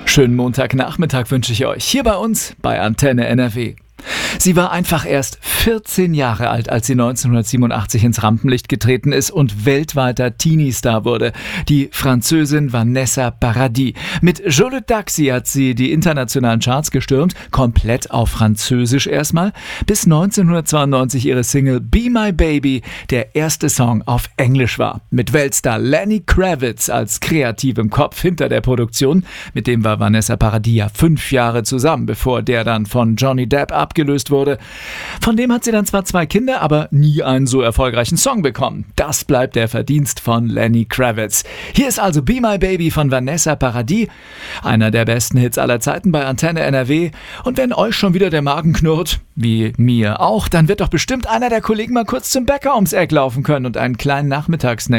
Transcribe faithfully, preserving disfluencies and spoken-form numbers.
Schönen Montagnachmittag wünsche ich euch hier bei uns bei Antenne N R W. Sie war einfach erst vierzehn Jahre alt, als sie neunzehnhundertsiebenundachtzig ins Rampenlicht getreten ist und weltweiter Teenie-Star wurde. Die Französin Vanessa Paradis. Mit Je le Taxi hat sie die internationalen Charts gestürmt, komplett auf Französisch erstmal, bis neunzehnhundertzweiundneunzig ihre Single Be My Baby der erste Song auf Englisch war. Mit Weltstar Lenny Kravitz als kreativem Kopf hinter der Produktion. Mit dem war Vanessa Paradis ja fünf Jahre zusammen, bevor der dann von Johnny Depp ab abgelöst wurde. Von dem hat sie dann zwar zwei Kinder, aber nie einen so erfolgreichen Song bekommen. Das bleibt der Verdienst von Lenny Kravitz. Hier ist also Be My Baby von Vanessa Paradis, einer der besten Hits aller Zeiten bei Antenne N R W. Und wenn euch schon wieder der Magen knurrt, wie mir auch, dann wird doch bestimmt einer der Kollegen mal kurz zum Bäcker ums Eck laufen können und einen kleinen Nachmittagssnack